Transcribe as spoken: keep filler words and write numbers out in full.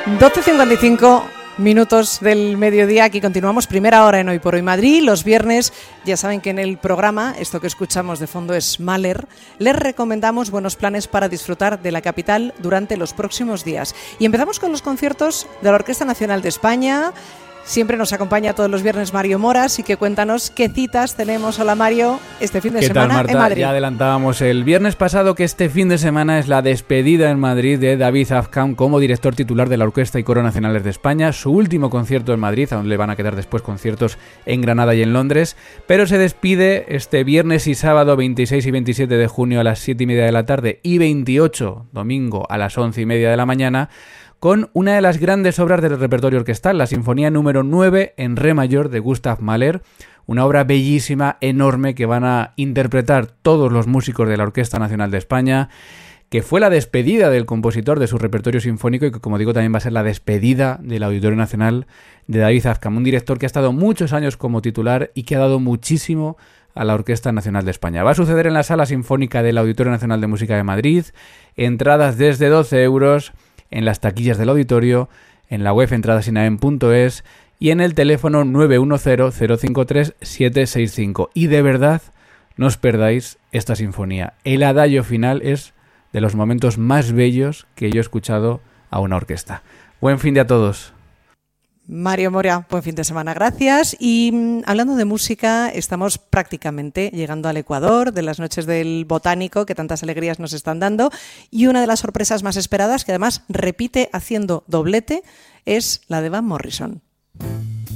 doce cincuenta y cinco minutos del mediodía, aquí continuamos, primera hora en Hoy por Hoy Madrid. Los viernes, ya saben que en el programa, esto que escuchamos de fondo es Mahler, les recomendamos buenos planes para disfrutar de la capital durante los próximos días. Y empezamos con los conciertos de la Orquesta Nacional de España. Siempre nos acompaña todos los viernes Mario Mora, así que cuéntanos qué citas tenemos. Hola Mario, este fin de ¿Qué semana tal, Marta? en Madrid. Ya adelantábamos el viernes pasado que este fin de semana es la despedida en Madrid de David Azcán como director titular de la Orquesta y Coro Nacionales de España, su último concierto en Madrid, a donde le van a quedar después conciertos en Granada y en Londres, pero se despide este viernes y sábado veintiséis y veintisiete de junio a las siete y media de la tarde y veintiocho, domingo, a las once y media de la mañana, con una de las grandes obras del repertorio orquestal, la Sinfonía número nueve en Re mayor de Gustav Mahler, una obra bellísima, enorme, que van a interpretar todos los músicos de la Orquesta Nacional de España, que fue la despedida del compositor de su repertorio sinfónico y que, como digo, también va a ser la despedida del Auditorio Nacional de David Azcán, un director que ha estado muchos años como titular y que ha dado muchísimo a la Orquesta Nacional de España. Va a suceder en la Sala Sinfónica del Auditorio Nacional de Música de Madrid, entradas desde doce euros, en las taquillas del auditorio, en la web entradasinaem punto es y en el teléfono nueve uno cero, cero cinco tres, siete seis cinco. Y de verdad, no os perdáis esta sinfonía. El adagio final es de los momentos más bellos que yo he escuchado a una orquesta. Buen fin de a todos. Mario Mora, buen fin de semana, gracias. Y mmm, hablando de música, estamos prácticamente llegando al Ecuador de las noches del Botánico, que tantas alegrías nos están dando. Y una de las sorpresas más esperadas, que además repite haciendo doblete, es la de Van Morrison.